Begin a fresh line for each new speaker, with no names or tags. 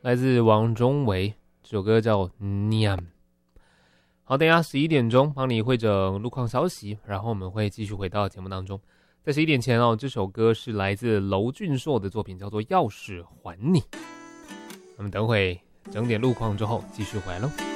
来自王中维，这首歌叫《念》。好，等一下11点钟帮你汇整路况消息，然后我们会继续回到节目当中。在11点前哦，这首歌是来自娄俊硕的作品，叫做《钥匙还你》。那么等会整点路况之后继续回来喽。